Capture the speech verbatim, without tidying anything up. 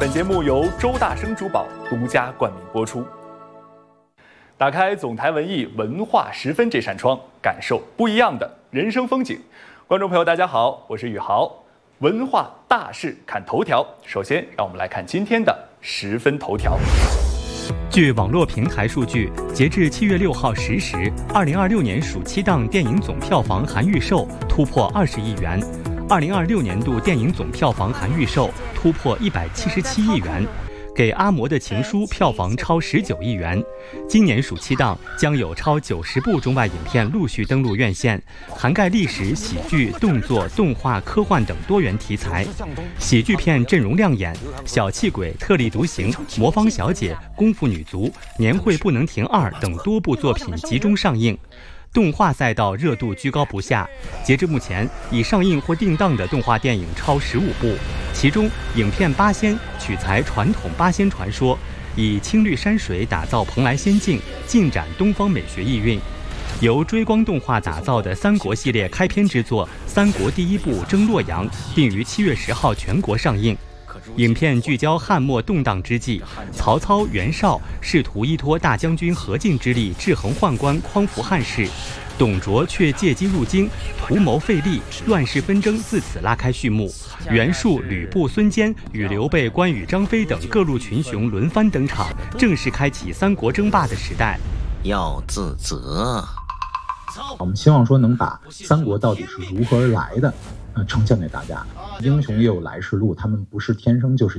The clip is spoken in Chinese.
本节目由周大生珠宝独家冠名播出。打开总台文艺文化十分这扇窗，感受不一样的人生风景。观众朋友，大家好，我是宇豪。文化大事看头条，首先让我们来看今天的十分头条。 据网络平台数据，截至七月六号十时，二零二六年暑期档电影总票房含预售突破二十亿元，二零二六年度电影总票房含预售突破一百七十七亿元。给阿嬷的情书票房超十九亿元，今年暑期档将有超九十部中外影片陆续登陆院线，涵盖历史、喜剧、动作、动画、科幻等多元题材。喜剧片阵容亮眼，《小气鬼》、《特立独行》、《魔方小姐》、《功夫女足》、《年会不能停二》等多部作品集中上映。动画赛道热度居高不下，截至目前，已上映或定档的动画电影超十五部，其中影片《八仙》取材传统八仙传说，以青绿山水打造蓬莱仙境，尽展东方美学意蕴。由追光动画打造的三国系列开篇之作《三国第一部征洛阳》定于七月十号全国上映。影片聚焦汉末动荡之际，曹操、袁绍试图依托大将军何进之力制衡宦官，匡扶汉室，董卓却借机入京，图谋废立，乱世纷争自此拉开序幕。袁术、吕布、孙坚与刘备、关羽、张飞等各路群雄轮番登场，正式开启三国争霸的时代。 要自责。 我们希望说能把三国到底是如何而来的，呃，呈现给大家。英雄也有来时路，他们不是天生就是